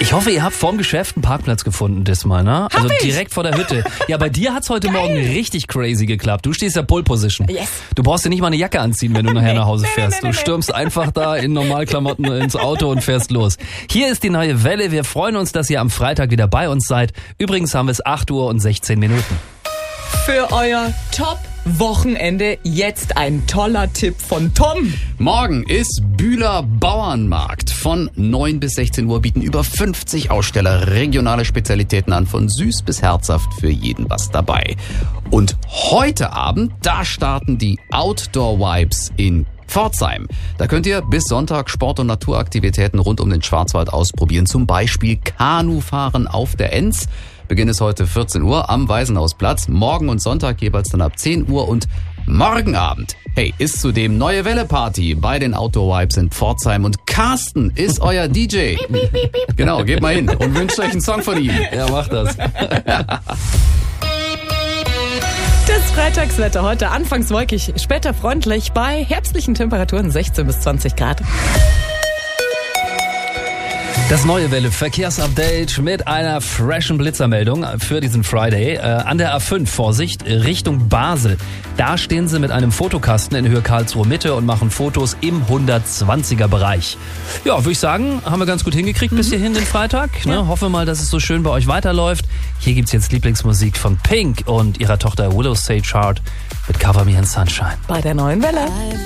Ich hoffe, ihr habt vorm Geschäft einen Parkplatz gefunden diesmal, ne? Also direkt vor der Hütte. Ja, bei dir hat's heute Morgen richtig crazy geklappt. Du stehst ja Pole Position. Yes. Du brauchst dir nicht mal eine Jacke anziehen, wenn du nachher nach Hause fährst. Du stürmst einfach da in Normalklamotten ins Auto und fährst los. Hier ist die neue Welle. Wir freuen uns, dass ihr am Freitag wieder bei uns seid. Übrigens haben wir es 8:16 Uhr. Für euer Top-Wochenende jetzt ein toller Tipp von Tom. Morgen ist Bühler Bauernmarkt. Von 9 bis 16 Uhr bieten über 50 Aussteller regionale Spezialitäten an. Von süß bis herzhaft, für jeden was dabei. Und heute Abend, da starten die Outdoor Vibes in Pforzheim. Da könnt ihr bis Sonntag Sport- und Naturaktivitäten rund um den Schwarzwald ausprobieren. Zum Beispiel Kanufahren auf der Enz. Beginn ist heute 14 Uhr am Waisenhausplatz. Morgen und Sonntag jeweils dann ab 10 Uhr und morgen Abend. Hey, ist zudem Neue Welle Party bei den Outdoor Vibes in Pforzheim und Carsten ist euer DJ. Genau, geht mal hin und wünscht euch einen Song von ihm. Ja, macht das. Das Freitagswetter heute anfangs wolkig, später freundlich bei herbstlichen Temperaturen 16 bis 20 Grad. Das Neue Welle Verkehrsupdate mit einer freshen Blitzermeldung für diesen Friday. An der A5, Vorsicht, Richtung Basel. Da stehen sie mit einem Fotokasten in Höhe Karlsruhe Mitte und machen Fotos im 120er Bereich. Ja, würde ich sagen, haben wir ganz gut hingekriegt bis hierhin den Freitag. Ne? Hoffe mal, dass es so schön bei euch weiterläuft. Hier gibt's jetzt Lieblingsmusik von Pink und ihrer Tochter Willow Sage Hart mit Cover Me in Sunshine. Bei der Neuen Welle.